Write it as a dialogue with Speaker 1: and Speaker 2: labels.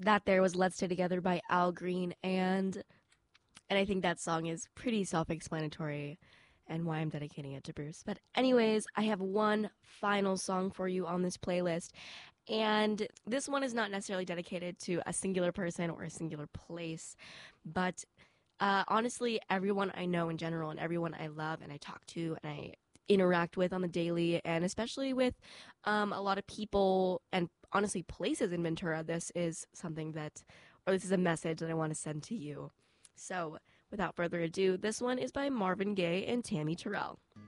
Speaker 1: That there was Let's Stay Together by Al Green, and I think that song is pretty self-explanatory and why I'm dedicating it to Bruce. But anyways, I have one final song for you on this playlist, and this one is not necessarily dedicated to a singular person or a singular place, but honestly, everyone I know in general and everyone I love and I talk to and I interact with on the daily, and especially with a lot of people and honestly places in Ventura, this is something that, or this is a message that I want to send to you. So, without further ado, this one is by Marvin Gaye and Tammy Terrell.